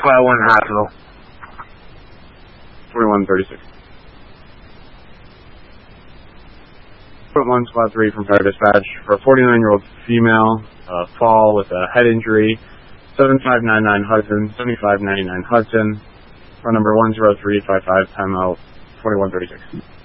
Squad 1 Hospital. 4136. 1 Squad 3 from Fire Dispatch for a 49-year-old female, fall with a head injury, 7599 Hudson, 7599 Hudson, phone number 10355, timeout 4136.